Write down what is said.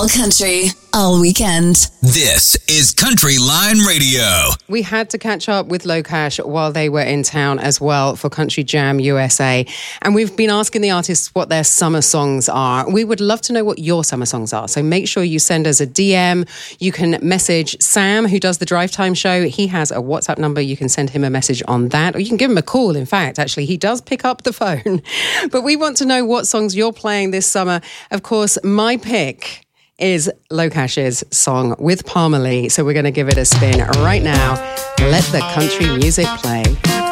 All country, all weekend. This is Country Line Radio. We had to catch up with Locash while they were in town as well for Country Jam USA. And we've been asking the artists what their summer songs are. We would love to know what your summer songs are. So make sure you send us a DM. You can message Sam, who does the Drive Time show. He has a WhatsApp number. You can send him a message on that. Or you can give him a call. In fact, actually, he does pick up the phone. But we want to know what songs you're playing this summer. Of course, my pick is Locash's song with Palmer Lee. So we're going to give it a spin right now. Let the country music play.